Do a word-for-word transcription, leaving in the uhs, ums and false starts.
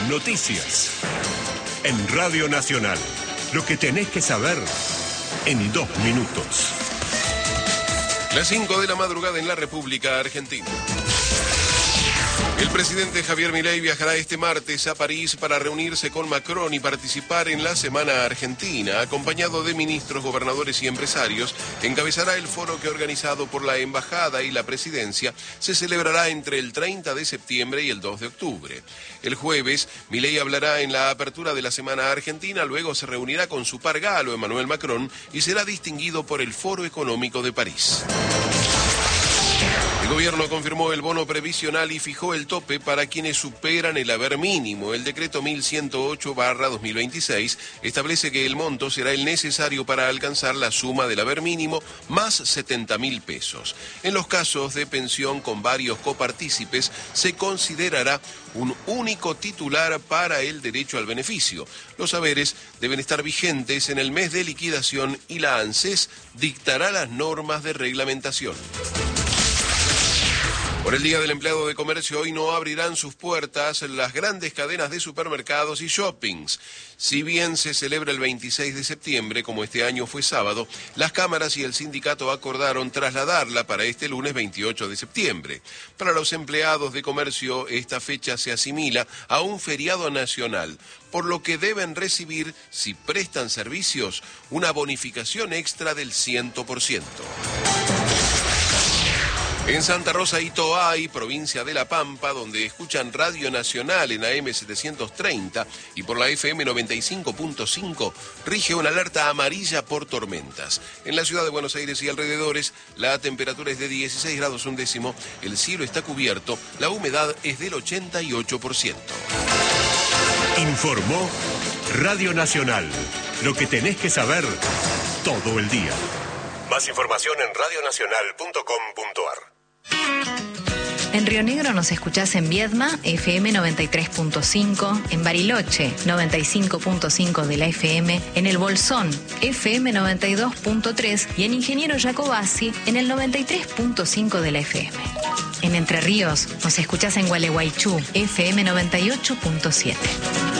Noticias. En Radio Nacional. Lo que tenés que saber en dos minutos. Las cinco de la madrugada en la República Argentina. El presidente Javier Milei viajará este martes a París para reunirse con Macron y participar en la Semana Argentina. Acompañado de ministros, gobernadores y empresarios, encabezará el foro que, organizado por la Embajada y la Presidencia, se celebrará entre el treinta de septiembre y el dos de octubre. El jueves, Milei hablará en la apertura de la Semana Argentina, luego se reunirá con su par galo, Emmanuel Macron, y será distinguido por el Foro Económico de París. El gobierno confirmó el bono previsional y fijó el tope para quienes superan el haber mínimo. El decreto mil ciento ocho barra dos mil veintiséis establece que el monto será el necesario para alcanzar la suma del haber mínimo más setenta mil pesos. En los casos de pensión con varios copartícipes se considerará un único titular para el derecho al beneficio. Los haberes deben estar vigentes en el mes de liquidación y la ANSES dictará las normas de reglamentación. Por el Día del Empleado de Comercio, hoy no abrirán sus puertas las grandes cadenas de supermercados y shoppings. Si bien se celebra el veintiséis de septiembre, como este año fue sábado, las cámaras y el sindicato acordaron trasladarla para este lunes veintiocho de septiembre. Para los empleados de comercio, esta fecha se asimila a un feriado nacional, por lo que deben recibir, si prestan servicios, una bonificación extra del cien por ciento. En Santa Rosa y Toay, provincia de La Pampa, donde escuchan Radio Nacional en A M setecientos treinta y por la F M noventa y cinco punto cinco, rige una alerta amarilla por tormentas. En la ciudad de Buenos Aires y alrededores, la temperatura es de dieciséis grados un décimo, el cielo está cubierto, la humedad es del ochenta y ocho por ciento. Informó Radio Nacional. Lo que tenés que saber todo el día. Más información en radio nacional punto com punto a r. En Río Negro nos escuchás en Viedma, F M noventa y tres punto cinco, en Bariloche, noventa y cinco punto cinco de la F M, en El Bolsón, F M noventa y dos punto tres y en Ingeniero Jacobasi, en el noventa y tres punto cinco de la F M. En Entre Ríos nos escuchás en Gualeguaychú, F M noventa y ocho punto siete.